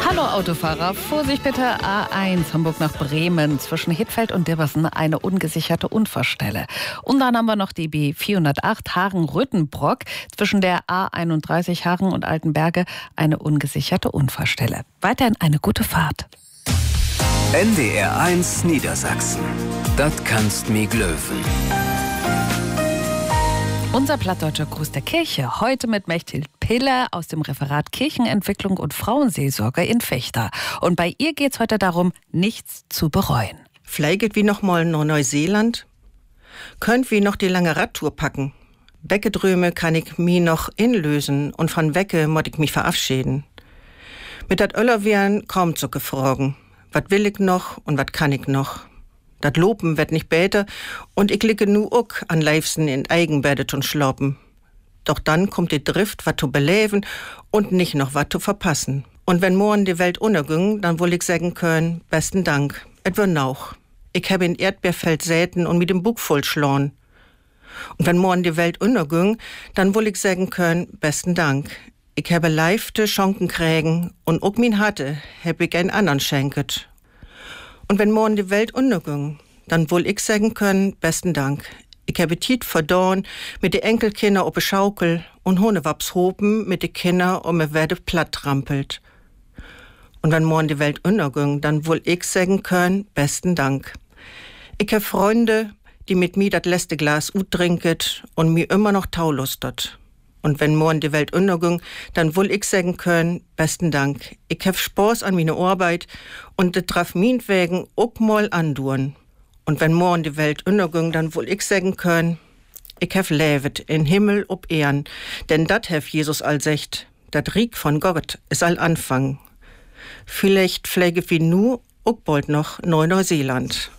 Hallo Autofahrer, Vorsicht bitte, A1 Hamburg nach Bremen, zwischen Hittfeld und Dirbersen eine ungesicherte Unfallstelle. Und dann haben wir noch die B408 Hagen-Rüttenbrock, zwischen der A31 Hagen und Altenberge eine ungesicherte Unfallstelle. Weiterhin eine gute Fahrt. NDR1 Niedersachsen. Das kannst mi glöwen. Unser plattdeutscher Gruß der Kirche, heute mit Mechthild Piller aus dem Referat Kirchenentwicklung und Frauenseelsorge in Vechta. Und bei ihr geht's heute darum, nichts zu bereuen. Vielleicht wie noch mal nach Neuseeland? Könnt wie noch die lange Radtour packen? Weggedröme kann ich mi noch inlösen und von Wecke mod ich mich verabschieden. Mit dat Öllerwehren kaum zu gefragen. Wat will ich noch und wat kann ich noch? Dat Lopen wird nicht besser und ich liege nu ook an liebsten in Eigenbedet und schloppen. Doch dann kommt die Drift, wat zu beleben und nicht noch wat zu verpassen. Und wenn morgen die Welt unterging, dann wohl ich sagen können, besten Dank, et wär nauch. Ich habe in Erdbeerfeld säten und mit dem Bug voll schlagen. Und wenn morgen die Welt unterging, dann wohl ich sagen können, besten Dank. Ich habe leifte Schonken krägen und ook min hatte, heb ich einen anderen schenket. Und wenn morgen die Welt unterging, dann wohl ich sagen können, besten Dank. Ich habe Tiet verdorn mit de Enkelkinder op de Schaukel und Honewaps hopen mit de Kinder me werde platt trampelt. Und wenn morgen die Welt unterging, dann wohl ich sagen können, besten Dank. Ich habe Freunde, die mit mir dat letzte Glas trinket und mir immer noch taulustet. Und wenn morgen die Welt unterging, dann wohl ich sagen können, besten Dank. Ich hab Spaß an meine Arbeit und das traf meinetwegen auch mal andauern. Und wenn morgen die Welt unterging, dann wohl ich sagen können, ich hab levet in Himmel ob Ehren, denn dat hef Jesus all secht, dat Rieg von Gott is all Anfang. Vielleicht pflege wie nu auch bald noch Neuseeland.